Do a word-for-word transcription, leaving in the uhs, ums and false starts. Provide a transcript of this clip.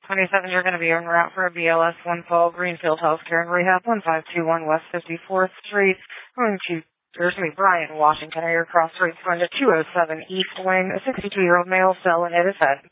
twenty-seven, you're going to be en route for a B L S one twelve Greenfield Healthcare and Rehab, one five two one West fifty-fourth Street. Going to, there's going to be Brian Washington. Your cross rate's going to two oh seven East Wing. A sixty-two-year-old male fell and hit his head.